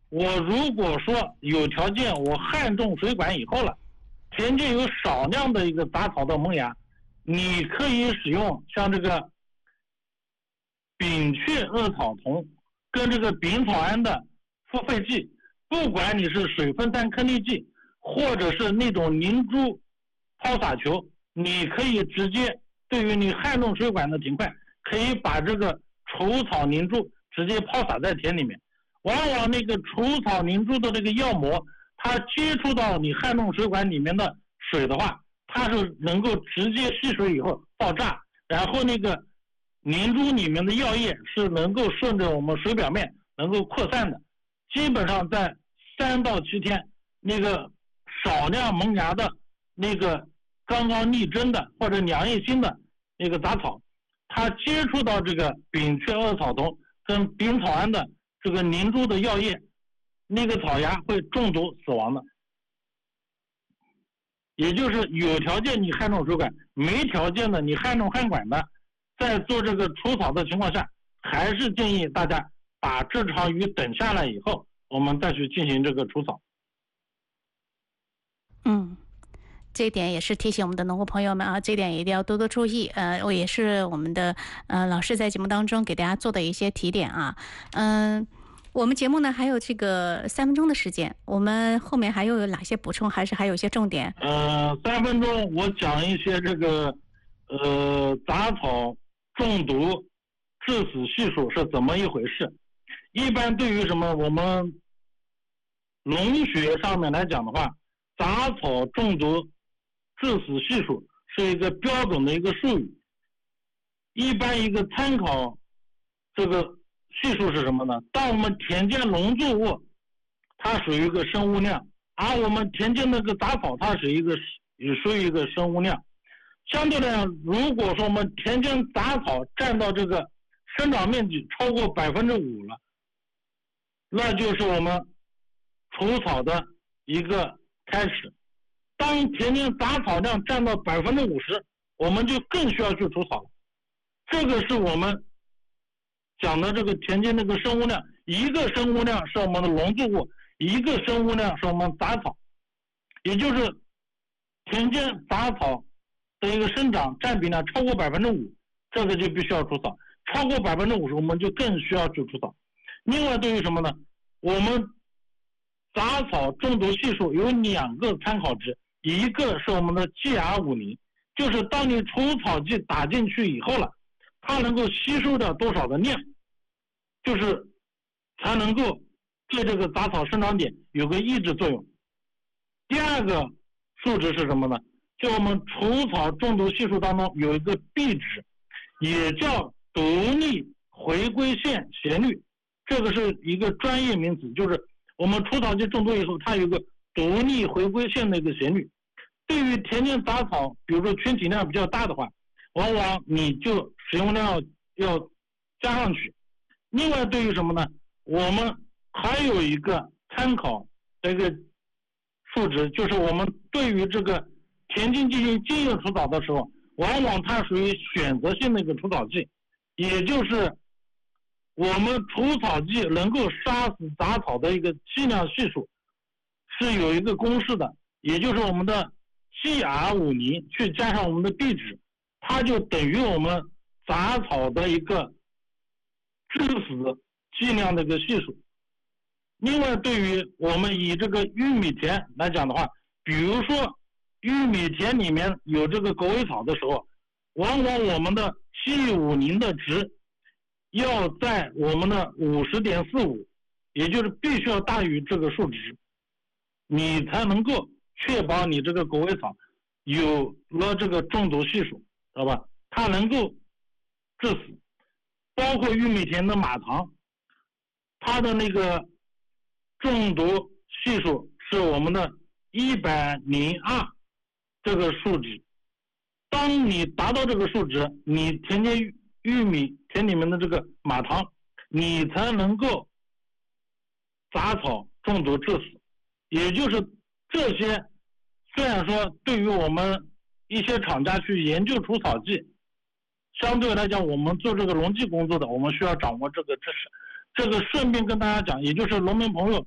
我如果说有条件我焊种水管以后了，田间有少量的一个杂草的萌芽，你可以使用像这个丙炔恶草酮跟这个丙草胺的复废剂，不管你是水分散颗粒剂或者是那种凝珠抛洒球，你可以直接对于你焊种水管的情况，可以把这个除草凝珠直接抛洒在田里面。往往那个除草凝珠的这个药膜，它接触到你焊种水管里面的水的话，它是能够直接吸水以后爆炸，然后那个凝珠里面的药液是能够顺着我们水表面能够扩散的。基本上在3到7天，那个少量萌芽的那个刚刚力争的或者两叶星的那个杂草，它接触到这个丙炔恶草酮跟丙草胺的这个凝珠的药液，那个草芽会中毒死亡的。也就是有条件你焊种水管，没条件的你焊种焊管的，在做这个除草的情况下，还是建议大家把这场雨等下来以后，我们再去进行这个除草。 这一点也是提醒我们的农户朋友们啊，这一点一定要多多注意。我也是我们的老师在节目当中给大家做的一些提点啊。我们节目呢还有这个3分钟的时间，我们后面还有哪些补充，还是还有一些重点 ？3分钟我讲一些这个杂草中毒致死系数是怎么一回事。一般对于什么我们农学上面来讲的话，杂草中毒致死系数是一个标准的一个术语。一般一个参考这个系数是什么呢？当我们田间农作物它属于一个生物量，而我们田间那个杂草它是也属于一个生物量。相对来讲，如果说我们田间杂草占到这个生长面积超过5%了，那就是我们除草的一个开始。当田间杂草量占到50%，我们就更需要去除草了。这个是我们讲的这个田间那个生物量，一个生物量是我们的农作物，一个生物量是我们杂草，也就是田间杂草的一个生长占比量超过5%，这个就必须要除草。超过50%，我们就更需要去除草。另外，对于什么呢？我们杂草中毒系数有2个参考值，一个是我们的 GR50， 就是当你除草剂打进去以后了，它能够吸收掉多少的量，就是才能够对这个杂草生长点有个抑制作用。第2个数值是什么呢？就我们除草中毒系数当中有一个 B 值，也叫独立回归线斜率，这个是一个专业名词，就是我们除草剂中毒以后，它有一个独立回归线的一个斜率。对于田间杂草，比如说群体量比较大的话，往往你就使用量要加上去。另外，对于什么呢？我们还有一个参考的一个数值，就是我们对于这个田间进行间叶除草的时候，往往它属于选择性的一个除草剂，也就是我们除草剂能够杀死杂草的一个剂量系数是有一个公式的，也就是我们的 GR50 去加上我们的 B 值，它就等于我们杂草的一个致死剂量的一个系数。另外，对于我们以这个玉米田来讲的话，比如说玉米田里面有这个狗尾草的时候，往往我们的 G50 的值要在我们的 50.45， 也就是必须要大于这个数值，你才能够确保你这个狗尾草有了这个中毒系数，知道吧？它能够致死。包括玉米田的马糖，它的那个中毒系数是我们的102这个数值。当你达到这个数值，你田间玉米田里面的这个马糖，你才能够杂草中毒致死。也就是这些，虽然说对于我们一些厂家去研究除草剂，相对来讲我们做这个农技工作的，我们需要掌握这个知识。这个顺便跟大家讲，也就是农民朋友